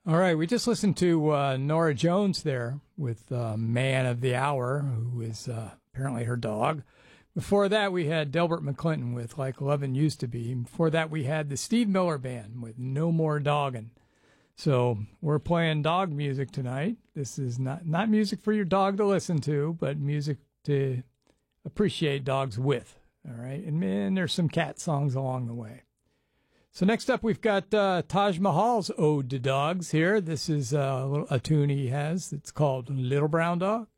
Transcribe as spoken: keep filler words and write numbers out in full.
All right, we just listened to uh, Norah Jones there with uh, Man of the Hour, who is uh, apparently her dog. Before that, we had Delbert McClinton with Like Lovin' Used to Be. Before that, we had the Steve Miller Band with No More Doggin'. So we're playing dog music tonight. This is not, not music for your dog to listen to, but music to appreciate dogs with. All right, and, and there's some cat songs along the way. So next up, we've got uh, Taj Mahal's Ode to Dogs here. This is uh, a, little, a tune he has. It's called Little Brown Dog.